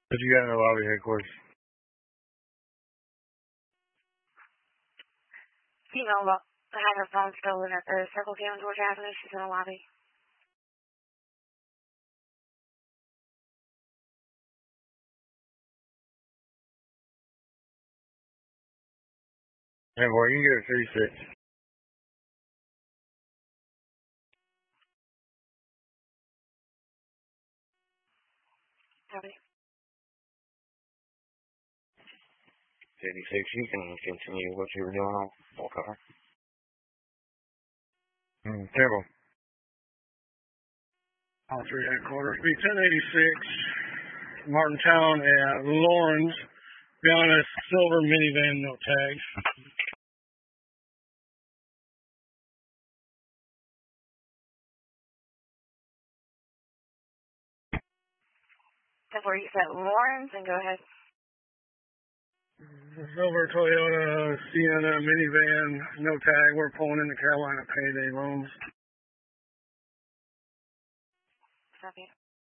What you got in the lobby headquarters? Female, I had her phone stolen at the Circle K on Georgia Avenue. She's in the lobby. Hey, boy, you can get a 36. Copy. 86, you can continue what you were doing on full cover. Terrible. All three headquarters. Be 1086, Martintown at Lawrence. Beyond a silver minivan, no tag. Before you said Lawrence, and go ahead. Silver Toyota Sienna minivan, no tag. We're pulling into Carolina Payday Loans. Copy.